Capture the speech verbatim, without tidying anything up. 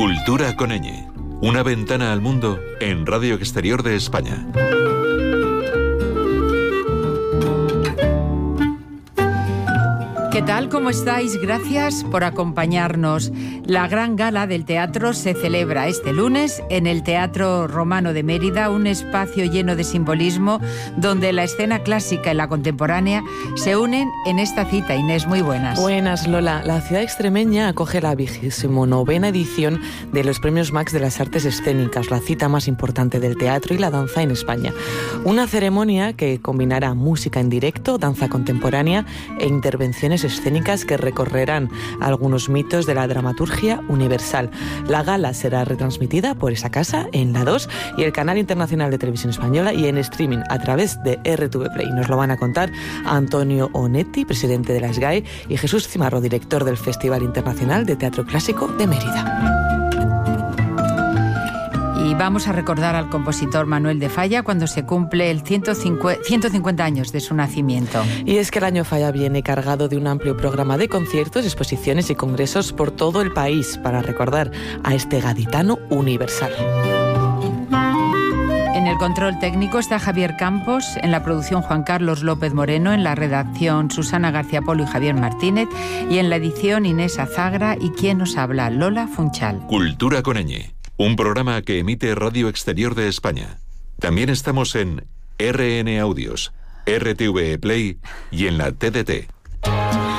Cultura con ñ. Una ventana al mundo en Radio Exterior de España. ¿Qué tal? ¿Cómo estáis? Gracias por acompañarnos. La gran gala del teatro se celebra este lunes en el Teatro Romano de Mérida, un espacio lleno de simbolismo donde la escena clásica y la contemporánea se unen en esta cita. Inés, muy buenas. Buenas, Lola. La ciudad extremeña acoge la vigésimo novena edición de los Premios Max de las Artes Escénicas, la cita más importante del teatro y la danza en España. Una ceremonia que combinará música en directo, danza contemporánea e intervenciones escénicas que recorrerán algunos mitos de la dramaturgia universal. La gala será retransmitida por esa casa en La dos y el Canal Internacional de Televisión Española y en streaming a través de R T V Play. Nos lo van a contar Antonio Onetti, presidente de la S G A E, y Jesús Cimarro, director del Festival Internacional de Teatro Clásico de Mérida. Y vamos a recordar al compositor Manuel de Falla cuando se cumple el ciento cincuenta años de su nacimiento. Y es que el año Falla viene cargado de un amplio programa de conciertos, exposiciones y congresos por todo el país para recordar a este gaditano universal. En el control técnico está Javier Campos, en la producción Juan Carlos López Moreno, en la redacción Susana García Polo y Javier Martínez, y en la edición Inés Azagra y quien nos habla, Lola Funchal. Cultura con ñ. Un programa que emite Radio Exterior de España. También estamos en R N Audios, R T V Play y en la T D T.